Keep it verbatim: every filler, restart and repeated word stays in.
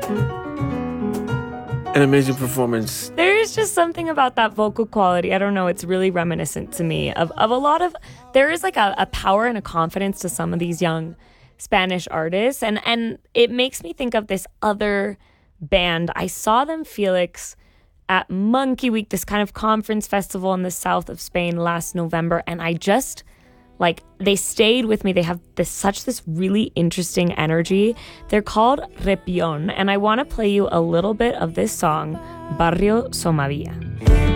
An amazing performance. There's just something about that vocal quality. I don't know. It's really reminiscent to me of, of a lot of... There is like a, a power and a confidence to some of these young Spanish artists. And, and it makes me think of this other band. I saw them, Felix, at Monkey Week, this kind of conference festival in the south of Spain last November. And I just... Like, they stayed with me. They have this such this really interesting energy. They're called Repion, and I want to play you a little bit of this song, Barrio Somavia.